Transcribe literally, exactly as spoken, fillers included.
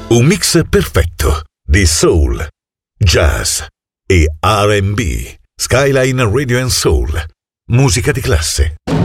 Un mix perfetto di soul, jazz e R and B. Skyline Radio and Soul. Musica di classe.